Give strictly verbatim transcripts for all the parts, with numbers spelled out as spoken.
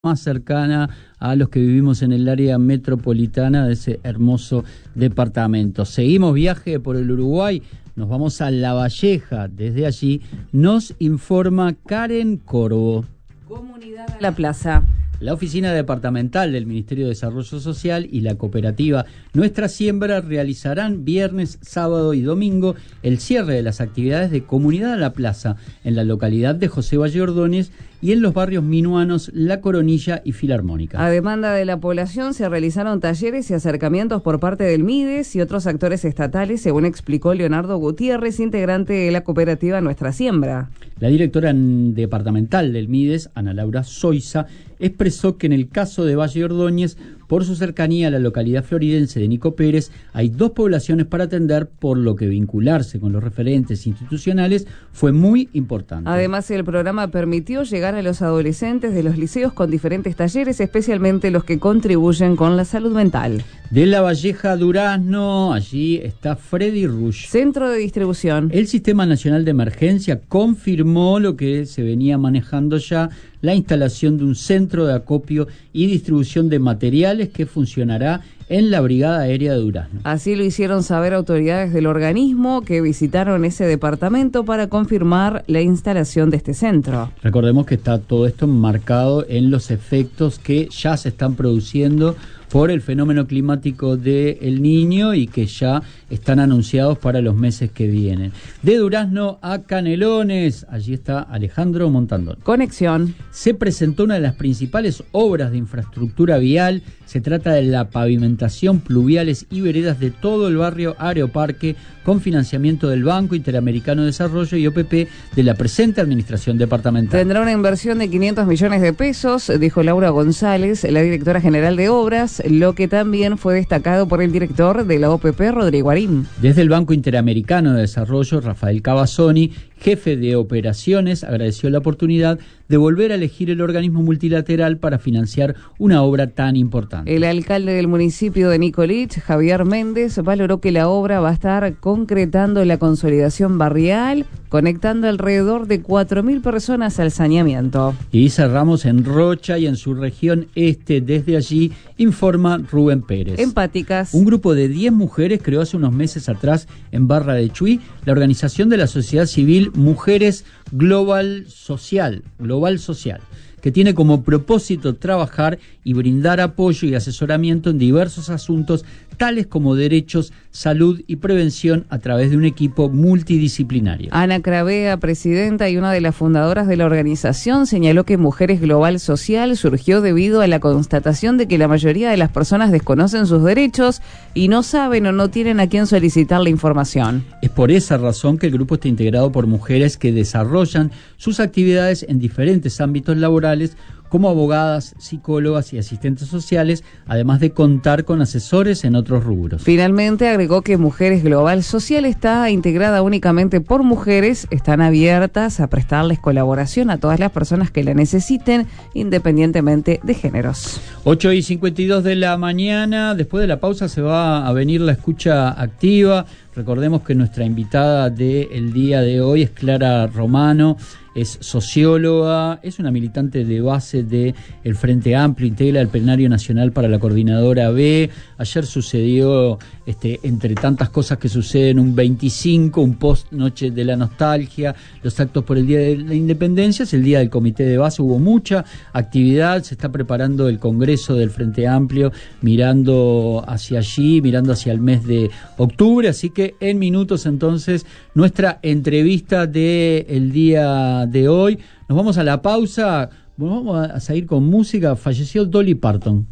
más cercana a los que vivimos en el área metropolitana de ese hermoso departamento. Seguimos viaje por el Uruguay, nos vamos a La Valleja. Desde allí nos informa Karen Corvo. Comunidad de la Plaza. La oficina departamental del Ministerio de Desarrollo Social y la cooperativa Nuestra Siembra realizarán viernes, sábado y domingo el cierre de las actividades de Comunidad a la Plaza en la localidad de José Valle Ordóñez y en los barrios minuanos La Coronilla y Filarmónica. A demanda de la población se realizaron talleres y acercamientos por parte del MIDES y otros actores estatales, según explicó Leonardo Gutiérrez, integrante de la cooperativa Nuestra Siembra. La directora departamental del MIDES, Ana Laura Zoiza, expresó que en el caso de Valle Ordóñez, por su cercanía a la localidad floridense de Nico Pérez, hay dos poblaciones para atender, por lo que vincularse con los referentes institucionales fue muy importante. Además, el programa permitió llegar a los adolescentes de los liceos con diferentes talleres, especialmente los que contribuyen con la salud mental. De La Valleja a Durazno, allí está Freddy Rush. Centro de distribución. El Sistema Nacional de Emergencia confirmó lo que se venía manejando ya, la instalación de un centro de acopio y distribución de materiales que funcionará en la Brigada Aérea de Durazno. Así lo hicieron saber autoridades del organismo que visitaron ese departamento para confirmar la instalación de este centro. Recordemos que está todo esto marcado en los efectos que ya se están produciendo por el fenómeno climático de El Niño y que ya están anunciados para los meses que vienen. De Durazno a Canelones, allí está Alejandro Montandón. Conexión. Se presentó una de las principales obras de infraestructura vial. Se trata de la pavimentación, pluviales y veredas de todo el barrio Aeroparque con financiamiento del Banco Interamericano de Desarrollo y O P P de la presente administración departamental. Tendrá una inversión de quinientos millones de pesos, dijo Laura González, la directora general de Obras, lo que también fue destacado por el director de la O P P, Rodrigo Arín. Desde el Banco Interamericano de Desarrollo, Rafael Cavazzoni, jefe de operaciones, agradeció la oportunidad de volver a elegir el organismo multilateral para financiar una obra tan importante. El alcalde del municipio de Nicolich, Javier Méndez, valoró que la obra va a estar concretando la consolidación barrial, conectando alrededor de cuatro mil personas al saneamiento. Y cerramos en Rocha y en su región este. Desde allí informa Rubén Pérez. Empáticas. Un grupo de diez mujeres creó hace unos meses atrás en Barra de Chuy la organización de la sociedad civil Mujeres Global Social, Global Social, que tiene como propósito trabajar y brindar apoyo y asesoramiento en diversos asuntos, tales como derechos, salud y prevención a través de un equipo multidisciplinario. Ana Cravea, presidenta y una de las fundadoras de la organización, señaló que Mujeres Global Social surgió debido a la constatación de que la mayoría de las personas desconocen sus derechos y no saben o no tienen a quién solicitar la información. Es por esa razón que el grupo está integrado por mujeres que desarrollan sus actividades en diferentes ámbitos laborales, como abogadas, psicólogas y asistentes sociales, además de contar con asesores en otros rubros. Finalmente agregó que Mujeres Global Social está integrada únicamente por mujeres, están abiertas a prestarles colaboración a todas las personas que la necesiten, independientemente de géneros. ocho y cincuenta y dos de la mañana, después de la pausa se va a venir la escucha activa. Recordemos que nuestra invitada del día de hoy es Clara Romano, es socióloga, es una militante de base del Frente Amplio, integra el Plenario Nacional para la Coordinadora B. Ayer sucedió, este, entre tantas cosas que suceden, un veinticinco, un post Noche de la Nostalgia, los actos por el Día de la Independencia, es el Día del Comité de Base, hubo mucha actividad, se está preparando el Congreso del Frente Amplio, mirando hacia allí, mirando hacia el mes de octubre, así que en minutos entonces nuestra entrevista del día de hoy. Nos vamos a la pausa, bueno, vamos a seguir con música. Falleció Dolly Parton.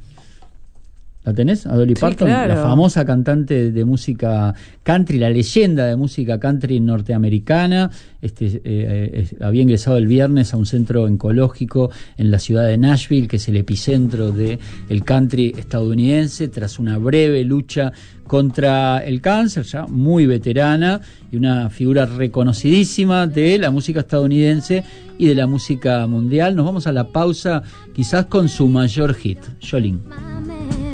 ¿La tenés? A Dolly Sí, Parton, claro. La famosa cantante de música country, la leyenda de música country norteamericana. Este, eh, eh, había ingresado el viernes a un centro oncológico en la ciudad de Nashville, que es el epicentro del country estadounidense, tras una breve lucha contra el cáncer, ya muy veterana y una figura reconocidísima de la música estadounidense y de la música mundial. Nos vamos a la pausa, quizás con su mayor hit, Jolene.